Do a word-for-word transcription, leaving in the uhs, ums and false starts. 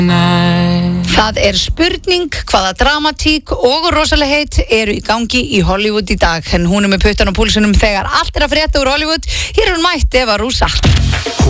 Það er spurning hvaða dramatík og rosalega heit eru í gangi í Hollywood í dag, en hún er með puttan á púlsunum þegar allt er að frétta úr Hollywood. Hér er hún mætt, Eva Rúsa.